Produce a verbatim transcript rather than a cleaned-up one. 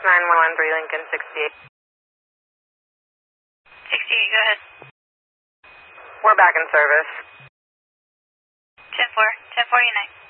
nine one one three Lincoln sixty-eight. sixty-eight, go ahead. We're back in service. ten four, ten four Unite.